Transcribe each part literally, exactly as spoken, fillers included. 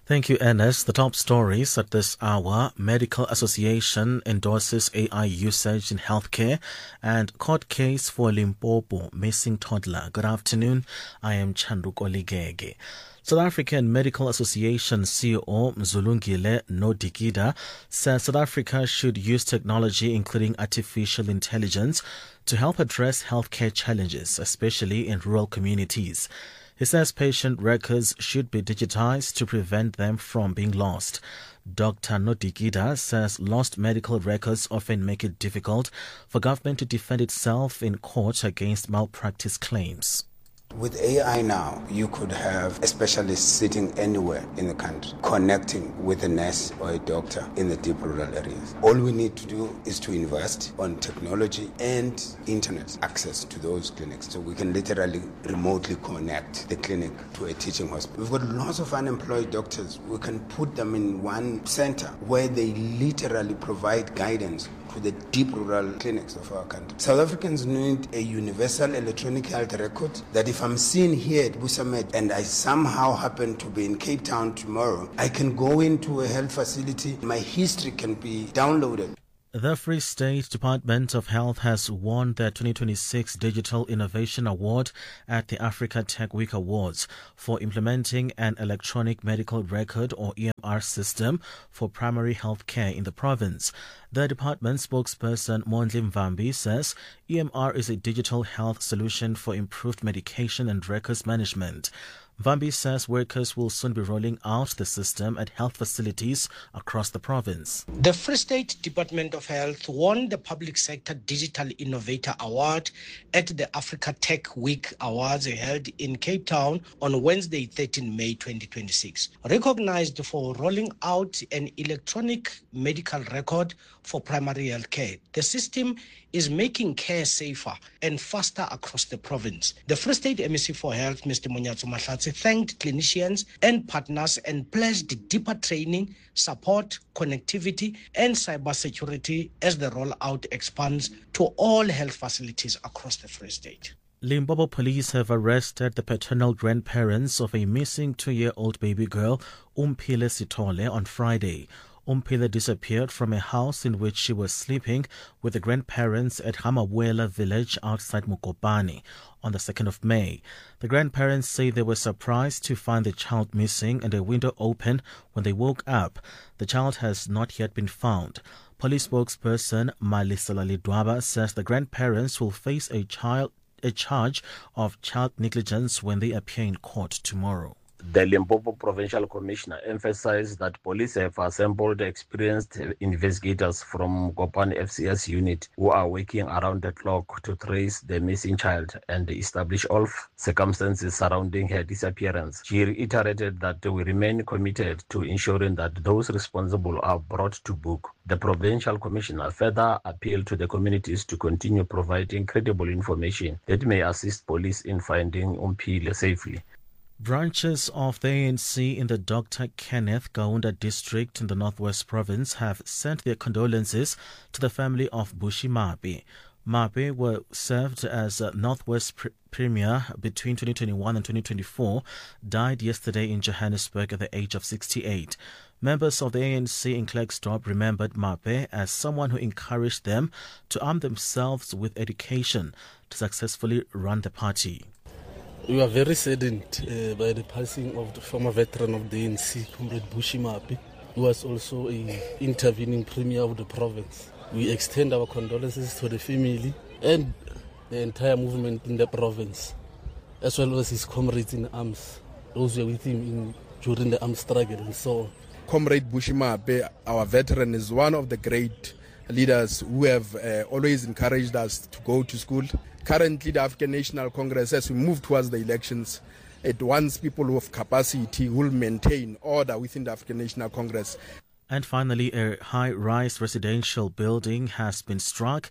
Thank you, Ernest. The top stories at this hour: Medical Association endorses A I usage in healthcare, and court case for Limpopo missing toddler. Good afternoon. I am Chanduko Ligege. South African Medical Association C E O Mzulungile Nodikida says South Africa should use technology, including artificial intelligence, to help address healthcare challenges, especially in rural communities. He says patient records should be digitized to prevent them from being lost. Doctor Nodikida says lost medical records often make it difficult for government to defend itself in court against malpractice claims. With A I now, you could have a specialist sitting anywhere in the country, connecting with a nurse or a doctor in the deep rural areas. All we need to do is to invest on technology and internet access to those clinics, so we can literally remotely connect the clinic to a teaching hospital. We've got lots of unemployed doctors. We can put them in one center where they literally provide guidance to the deep rural clinics of our country. South Africans need a universal electronic health record that if I'm seen here at Busamed and I somehow happen to be in Cape Town tomorrow, I can go into a health facility, my history can be downloaded. The Free State Department of Health has won the twenty twenty-six Digital Innovation Award at the Africa Tech Week Awards for implementing an electronic medical record or E M R system for primary health care in the province. The department spokesperson Mondli Mvambi says E M R is a digital health solution for improved medication and records management. Mvambi says workers will soon be rolling out the system at health facilities across the province. The Free State Department of Health won the Public Sector Digital Innovator Award at the Africa Tech Week Awards held in Cape Town on Wednesday, thirteenth May twenty twenty-six. Recognized for rolling out an electronic medical record for primary health care, the system is making care safer and faster across the province. The Free State M E C for Health, Mister Monyatso Mahlatse, thanked clinicians and partners and pledged deeper training, support, connectivity, and cybersecurity as the rollout expands to all health facilities across the Free State. Limpopo police have arrested the paternal grandparents of a missing two-year-old baby girl, Umphile Sithole, on Friday. Umphile disappeared from a house in which she was sleeping with the grandparents at Hamabuela village outside Mukopane on the second of May. The grandparents say they were surprised to find the child missing and a window open when they woke up. The child has not yet been found. Police spokesperson Malisela Lidwaba says the grandparents will face a child a charge of child negligence when they appear in court tomorrow. The Limpopo Provincial Commissioner emphasized that police have assembled experienced investigators from Mukopane F C S unit who are working around the clock to trace the missing child and establish all circumstances surrounding her disappearance. She reiterated that we remain committed to ensuring that those responsible are brought to book. The Provincial Commissioner further appealed to the communities to continue providing credible information that may assist police in finding Umphile safely. Branches of the A N C in the Doctor Kenneth Kaunda district in the Northwest Province have sent their condolences to the family of Bushi Mape. Mape were served as Northwest Pre- Premier between twenty twenty-one and twenty twenty-four, died yesterday in Johannesburg at the age of sixty-eight. Members of the A N C in Klerksdorp remembered Mape as someone who encouraged them to arm themselves with education to successfully run the party. We are very saddened uh, by the passing of the former veteran of the A N C, Comrade Bushi Mape, who was also an intervening premier of the province. We extend our condolences to the family and the entire movement in the province, as well as his comrades in arms, those who were with him in, during the armed struggle and so on. Comrade Bushi Mape, our veteran, is one of the great leaders who have uh, always encouraged us to go to school. Currently, the African National Congress, as we move towards the elections, it wants people with capacity who will maintain order within the African National Congress. And finally, a high-rise residential building has been struck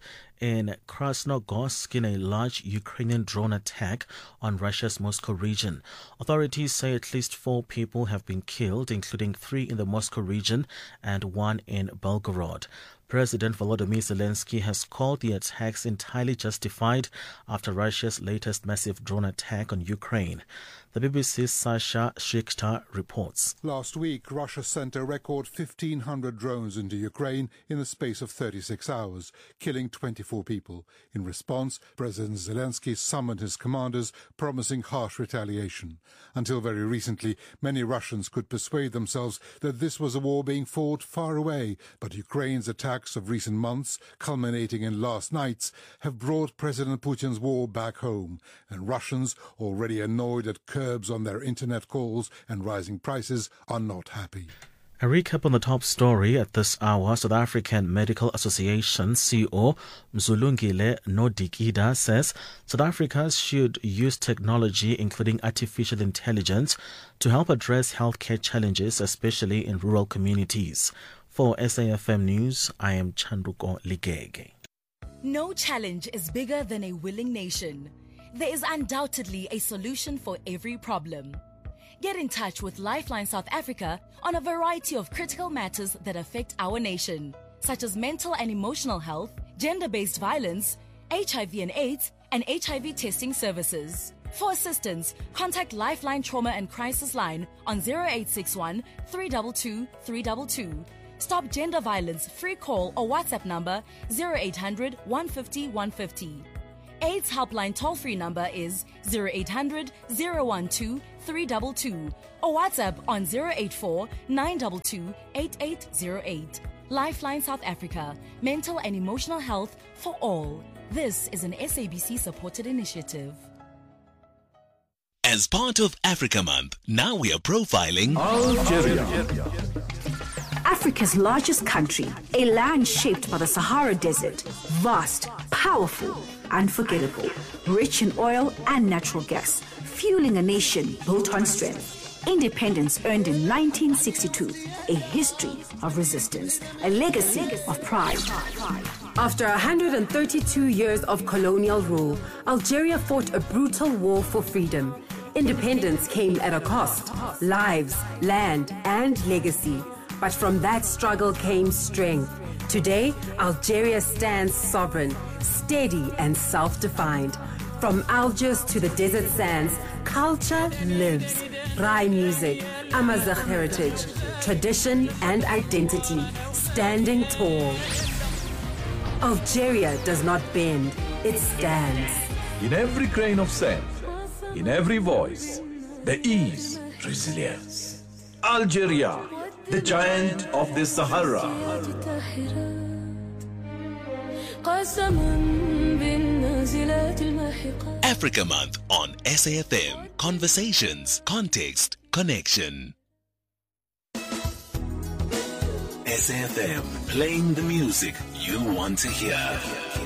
in Krasnogorsk in a large Ukrainian drone attack on Russia's Moscow region. Authorities say at least four people have been killed, including three in the Moscow region and one in Belgorod. President Volodymyr Zelensky has called the attacks entirely justified after Russia's latest massive drone attack on Ukraine. The B B C's Sasha Shikhtar reports. Last week, Russia sent a record fifteen hundred drones into Ukraine in the space of thirty-six hours, killing twenty-four people. In response, President Zelensky summoned his commanders, promising harsh retaliation. Until very recently, many Russians could persuade themselves that this was a war being fought far away, but Ukraine's attacks of recent months, culminating in last night's, have brought President Putin's war back home, and Russians, already annoyed at curbs on their internet calls and rising prices, are not happy. A recap on the top story at this hour. South African Medical Association C E O Mzulungile Nodikida says South Africa should use technology, including artificial intelligence, to help address healthcare challenges, especially in rural communities. For S A F M News, I am Chanduko Ligege. No challenge is bigger than a willing nation. There is undoubtedly a solution for every problem. Get in touch with Lifeline South Africa on a variety of critical matters that affect our nation, such as mental and emotional health, gender-based violence, H I V and AIDS, and H I V testing services. For assistance, contact Lifeline Trauma and Crisis Line on zero eight six one, three two two, three two two. Stop Gender Violence free call or WhatsApp number zero eight hundred, one fifty, one fifty. AIDS helpline toll-free number is zero eight hundred, zero one two, three two two or WhatsApp on zero eight four, nine two two, eight eight zero eight. Lifeline South Africa, mental and emotional health for all. This is an S A B C-supported initiative. As part of Africa Month, now we are profiling Algeria. Africa's largest country, a land shaped by the Sahara Desert, vast, powerful, unforgettable, rich in oil and natural gas, fueling a nation built on strength. Independence earned in nineteen sixty-two, a history of resistance, a legacy of pride. After one hundred thirty-two years of colonial rule, Algeria fought a brutal war for freedom. Independence came at a cost, lives, land, and legacy. But from that struggle came strength. Today, Algeria stands sovereign, steady and self-defined. From Algiers to the desert sands, culture lives. Rai music, Amazigh heritage, tradition and identity, standing tall. Algeria does not bend, it stands. In every grain of sand, in every voice, there is resilience. Algeria, the giant of the Sahara. Africa Month on S A F M. Conversations, context, connection. S A F M, playing the music you want to hear.